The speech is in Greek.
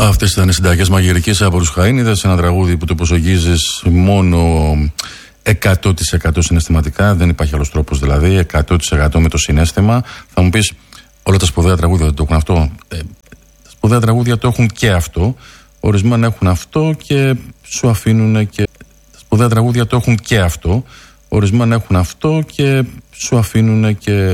Αυτές ήταν οι συνταγές μαγειρικής από τους Χαΐνιδες. Ένα τραγούδι που το προσεγγίζεις μόνο 100% συναισθηματικά. Δεν υπάρχει άλλος τρόπος δηλαδή. 100% με το συναίσθημα. Θα μου πεις, όλα τα σπουδαία τραγούδια δεν το έχουν αυτό. Τα σπουδαία τραγούδια το έχουν και αυτό. Ορισμένα έχουν αυτό και σου αφήνουν και. Τα σπουδαία τραγούδια το έχουν και αυτό. Ορισμένα έχουν αυτό και σου αφήνουν και.